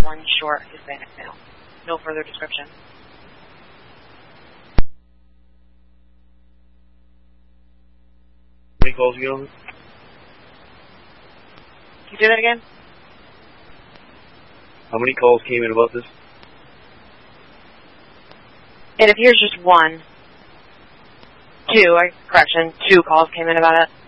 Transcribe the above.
one short Hispanic male. No further description. How many calls you on? Can you do that again? How many calls came in about this? It appears just one. Two calls came in about it.